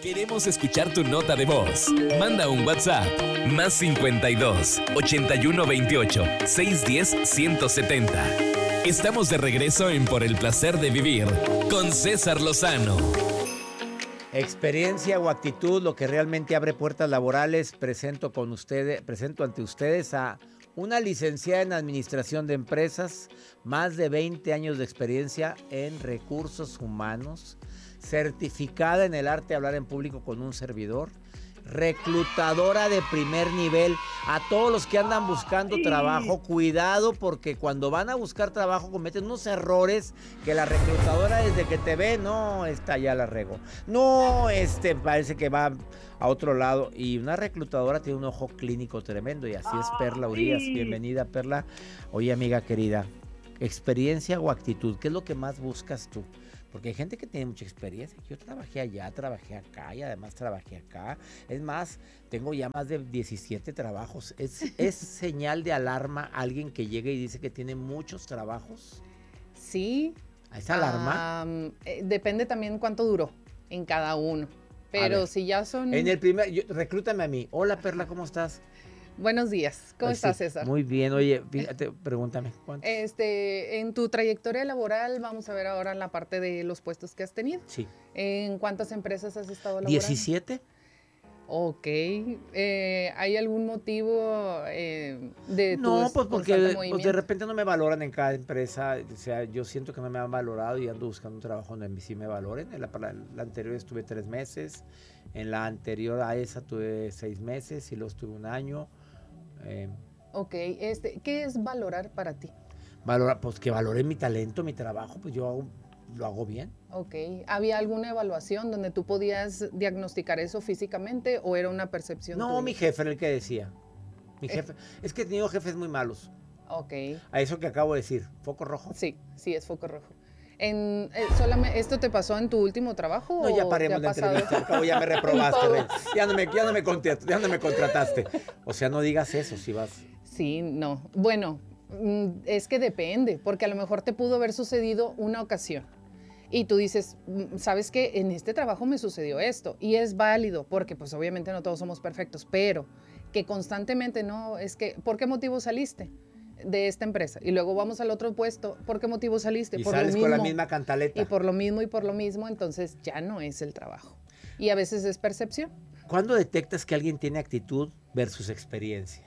Queremos escuchar tu nota de voz. Manda un WhatsApp más 52 81 28 610 170. Estamos de regreso en Por el placer de vivir con César Lozano. Experiencia o actitud, lo que realmente abre puertas laborales. Presento ante ustedes a una licenciada en Administración de Empresas, más de 20 años de experiencia en recursos humanos, certificada en el arte de hablar en público con un servidor, reclutadora de primer nivel. A todos los que andan buscando trabajo, cuidado, porque cuando van a buscar trabajo cometen unos errores que la reclutadora desde que te ve, no, ya la regó. No, parece que va a otro lado. Y una reclutadora tiene un ojo clínico tremendo, y así es Perla Urias. Bienvenida, Perla. Oye, amiga querida, experiencia o actitud, ¿qué es lo que más buscas tú? Porque hay gente que tiene mucha experiencia. Yo trabajé allá, trabajé acá y además trabajé acá. Es más, tengo ya más de 17 trabajos. ¿Es señal de alarma alguien que llega y dice que tiene muchos trabajos? Sí. ¿Es alarma? Depende también cuánto duró en cada uno. Pero si ya son... En el reclútame a mí. Hola, Perla, ¿cómo estás? Buenos días. ¿Cómo estás, César? Muy bien. Oye, fíjate, pregúntame. ¿Cuántos? En tu trayectoria laboral, vamos a ver ahora la parte de los puestos que has tenido. Sí. ¿En cuántas empresas has estado laborando? 17. Ok. ¿Hay algún motivo de tu No, pues porque de repente no me valoran en cada empresa. O sea, yo siento que no me han valorado y ando buscando un trabajo donde sí me valoren. En la anterior estuve 3 meses. En la anterior a esa tuve 6 meses y luego estuve 1 año. Ok. ¿Qué es valorar para ti? Pues que valore mi talento, mi trabajo, pues lo hago bien. Ok. ¿Había alguna evaluación donde tú podías diagnosticar eso físicamente o era una percepción tuya? No, mi jefe era el que decía. Mi jefe. Es que he tenido jefes muy malos. Ok. A eso que acabo de decir. ¿Foco rojo? Sí, es foco rojo. ¿Esto te pasó en tu último trabajo? No, ya paremos la entrevista. Al cabo ya me reprobaste. Ya no me contrataste. O sea, no digas eso si vas. Sí, no. Bueno, es que depende, porque a lo mejor te pudo haber sucedido una ocasión. Y tú dices, ¿sabes qué? En este trabajo me sucedió esto. Y es válido, porque pues obviamente no todos somos perfectos, pero que constantemente no, es que, ¿por qué motivo saliste de esta empresa? Y luego vamos al otro puesto, ¿por qué motivo saliste? Y por sales lo mismo, con la misma cantaleta. Y por lo mismo, entonces ya no es el trabajo. Y a veces es percepción. ¿Cuándo detectas que alguien tiene actitud versus experiencia?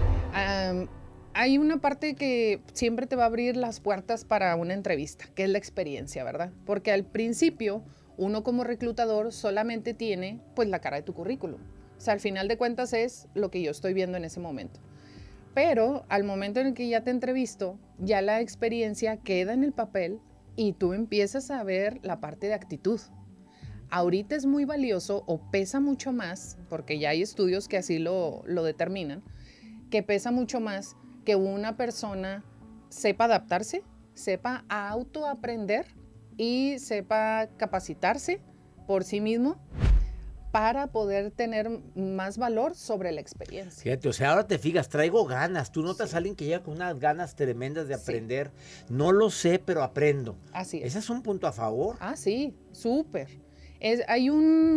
Hay una parte que siempre te va a abrir las puertas para una entrevista, que es la experiencia, ¿verdad? Porque al principio, uno como reclutador solamente tiene pues la cara de tu currículum. O sea, al final de cuentas es lo que yo estoy viendo en ese momento. Pero al momento en el que ya te entrevisto, ya la experiencia queda en el papel y tú empiezas a ver la parte de actitud. Ahorita es muy valioso o pesa mucho más, porque ya hay estudios que así lo determinan, que pesa mucho más que una persona sepa adaptarse, sepa autoaprender y sepa capacitarse por sí mismo para poder tener más valor sobre la experiencia. Fíjate, o sea, ahora te fijas, traigo ganas. Tú notas a alguien que llega con unas ganas tremendas de aprender. No lo sé, pero aprendo. Así es. Ese es un punto a favor. Ah, sí, súper. Hay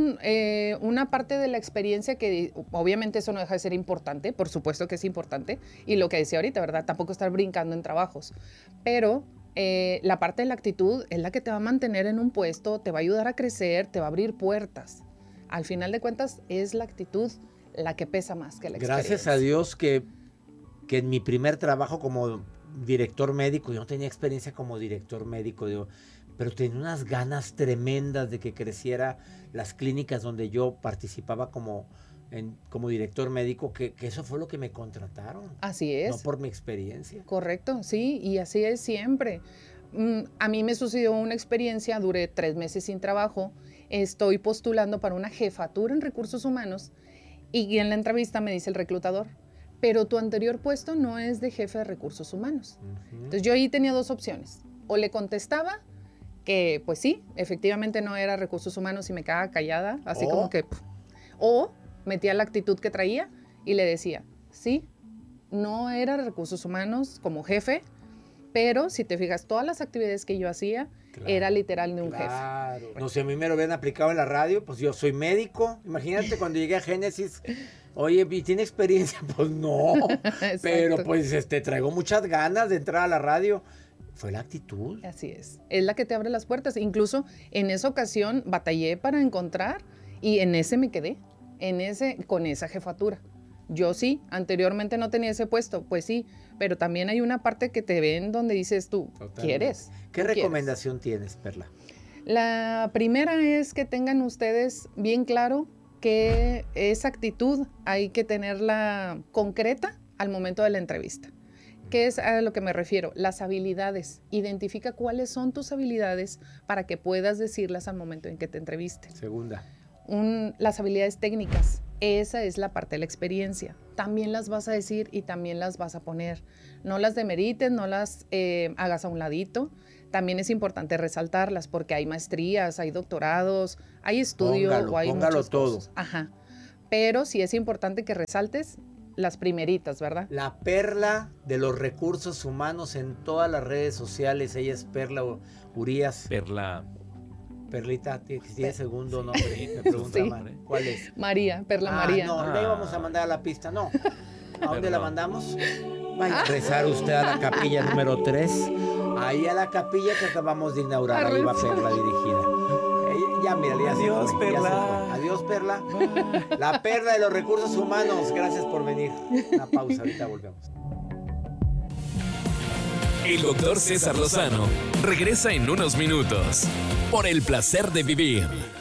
una parte de la experiencia que obviamente eso no deja de ser importante, por supuesto que es importante, y lo que decía ahorita, ¿verdad? Tampoco estar brincando en trabajos, pero la parte de la actitud es la que te va a mantener en un puesto, te va a ayudar a crecer, te va a abrir puertas. Al final de cuentas es la actitud la que pesa más que la experiencia. Gracias a Dios que en mi primer trabajo como director médico, yo no tenía experiencia como director médico, pero tenía unas ganas tremendas de que creciera las clínicas donde yo participaba como director médico, que eso fue lo que me contrataron. Así es. No por mi experiencia. Correcto, sí, y así es siempre. A mí me sucedió una experiencia, duré 3 meses sin trabajo, estoy postulando para una jefatura en recursos humanos y en la entrevista me dice el reclutador, pero tu anterior puesto no es de jefe de recursos humanos. Entonces yo ahí tenía 2 opciones, o le contestaba que pues sí, efectivamente no era recursos humanos y me quedaba callada, así como que, o metía la actitud que traía y le decía, sí, no era recursos humanos como jefe, pero si te fijas, todas las actividades que yo hacía era literal de un jefe. Claro. No sé, a mí me lo habían aplicado en la radio, pues yo soy médico. Imagínate cuando llegué a Génesis, oye, ¿y tiene experiencia? Pues no, pero pues traigo muchas ganas de entrar a la radio. Fue la actitud. Así es la que te abre las puertas. Incluso en esa ocasión batallé para encontrar y en ese me quedé, con esa jefatura. Yo sí, anteriormente no tenía ese puesto, pues sí, pero también hay una parte que te ven donde dices tú, Totalmente. ¿Quieres? ¿Qué recomendación tienes, Perla? La primera es que tengan ustedes bien claro que esa actitud hay que tenerla concreta al momento de la entrevista. ¿Qué es a lo que me refiero? Las habilidades. Identifica cuáles son tus habilidades para que puedas decirlas al momento en que te entrevistes. Segunda. Las habilidades técnicas. Esa es la parte de la experiencia. También las vas a decir y también las vas a poner. No las demerites, no las hagas a un ladito. También es importante resaltarlas porque hay maestrías, hay doctorados, hay estudio o hay muchas todo. cosas. Ajá. Pero sí es importante que resaltes las primeritas, ¿verdad? La Perla de los recursos humanos en todas las redes sociales. Ella es Perla Urías. Perlita, tiene segundo nombre. Me pregunta, Sí. ¿cuál es? María, Perla María. No, le íbamos a mandar a la pista, no. ¿A dónde la mandamos? Vaya a rezar usted a la capilla número 3. Ahí a la capilla que acabamos de inaugurar. Ahí va Perla dirigida. Ya, mira, ya Adiós, se fue. Perla. Ya se fue. Adiós, Perla. La Perla de los recursos humanos. Gracias por venir. Una pausa, ahorita volvemos. El doctor César Lozano regresa en unos minutos por el placer de vivir.